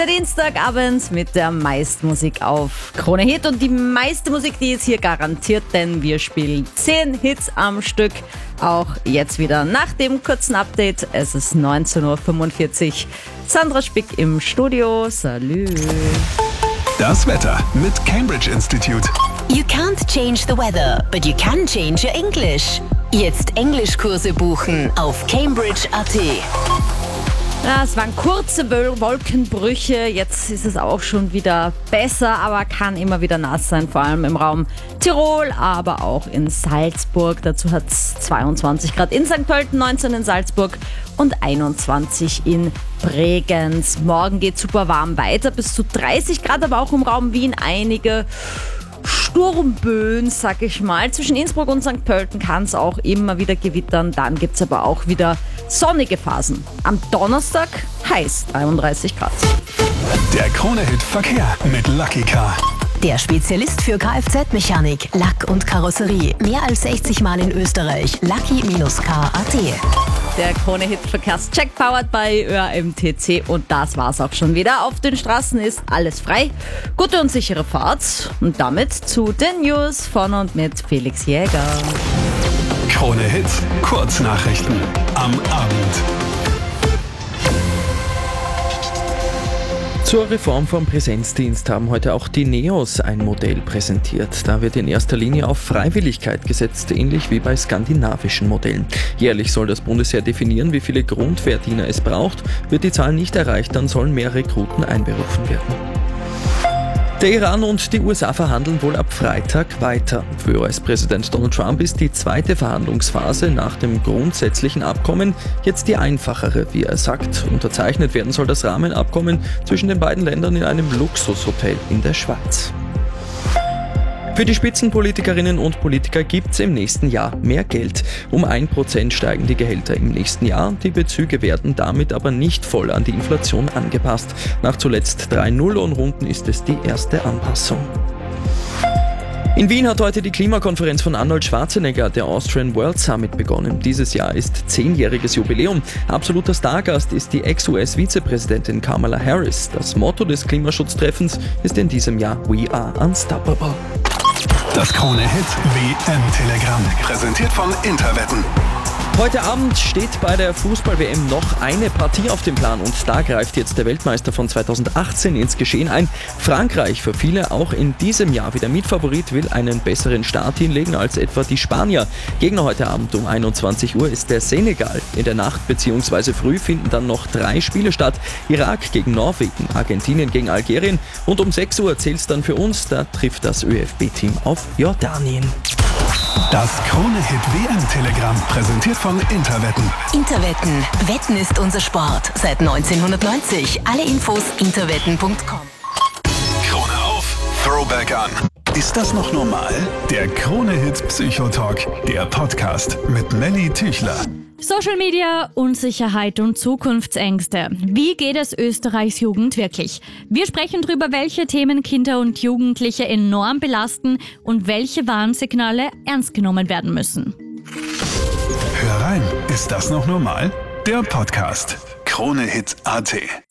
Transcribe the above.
Dienstagabend mit der meisten Musik auf Krone Hit und die meiste Musik, die ist hier garantiert, denn wir spielen 10 Hits am Stück. Auch jetzt wieder nach dem kurzen Update. Es ist 19.45 Uhr. Sandra Spick im Studio. Salü. Das Wetter mit Cambridge Institute. You can't change the weather, but you can change your English. Jetzt Englischkurse buchen auf Cambridge.at. Ja, es waren kurze Wolkenbrüche, jetzt ist es auch schon wieder besser, aber kann immer wieder nass sein, vor allem im Raum Tirol, aber auch in Salzburg. Dazu hat es 22 Grad in St. Pölten, 19 in Salzburg und 21 in Bregenz. Morgen geht super warm weiter, bis zu 30 Grad, aber auch im Raum Wien einige Sturmböen, sag ich mal. Zwischen Innsbruck und St. Pölten kann es auch immer wieder gewittern. Dann gibt es aber auch wieder sonnige Phasen. Am Donnerstag heiß, 33 Grad. Der Krone-Hit Verkehr mit Lucky Car. Der Spezialist für Kfz-Mechanik, Lack und Karosserie. Mehr als 60 Mal in Österreich. Lucky-car.at. Der Krone-Hit Verkehrscheck powered bei ÖAMTC und das war's auch schon wieder. Auf den Straßen ist alles frei. Gute und sichere Fahrt und damit zu den News von und mit Felix Jäger. Krone-Hit Kurznachrichten am Abend. Zur Reform vom Präsenzdienst haben heute auch die NEOS ein Modell präsentiert. Da wird in erster Linie auf Freiwilligkeit gesetzt, ähnlich wie bei skandinavischen Modellen. Jährlich soll das Bundesheer definieren, wie viele Grundwehrdiener es braucht. Wird die Zahl nicht erreicht, dann sollen mehr Rekruten einberufen werden. Der Iran und die USA verhandeln wohl ab Freitag weiter. Für US-Präsident Donald Trump ist die zweite Verhandlungsphase nach dem grundsätzlichen Abkommen jetzt die einfachere, wie er sagt. Unterzeichnet werden soll das Rahmenabkommen zwischen den beiden Ländern in einem Luxushotel in der Schweiz. Für die Spitzenpolitikerinnen und Politiker gibt es im nächsten Jahr mehr Geld. Um 1% steigen die Gehälter im nächsten Jahr. Die Bezüge werden damit aber nicht voll an die Inflation angepasst. Nach zuletzt 3 Nulllohnrunden ist es die erste Anpassung. In Wien hat heute die Klimakonferenz von Arnold Schwarzenegger, der Austrian World Summit, begonnen. Dieses Jahr ist 10-jähriges Jubiläum. Absoluter Stargast ist die Ex-US-Vizepräsidentin Kamala Harris. Das Motto des Klimaschutztreffens ist in diesem Jahr We are unstoppable. Das Krone-Hit WM-Telegramm, präsentiert von Interwetten. Heute Abend steht bei der Fußball-WM noch eine Partie auf dem Plan und da greift jetzt der Weltmeister von 2018 ins Geschehen ein. Frankreich, für viele auch in diesem Jahr wieder Mitfavorit, will einen besseren Start hinlegen als etwa die Spanier. Gegner heute Abend um 21 Uhr ist der Senegal. In der Nacht bzw. früh finden dann noch 3 Spiele statt. Irak gegen Norwegen, Argentinien gegen Algerien und um 6 Uhr zählt's dann für uns, da trifft das ÖFB-Team auf Jordanien. Das Krone-Hit WM-Telegramm, präsentiert von Interwetten. Interwetten. Wetten ist unser Sport. Seit 1990. Alle Infos interwetten.com. Krone auf, Throwback an. Ist das noch normal? Der Krone-Hit Psychotalk, der Podcast mit Melly Tüchler. Social Media, Unsicherheit und Zukunftsängste. Wie geht es Österreichs Jugend wirklich? Wir sprechen darüber, welche Themen Kinder und Jugendliche enorm belasten und welche Warnsignale ernst genommen werden müssen. Hör rein, ist das noch normal? Der Podcast. Krone-Hit.at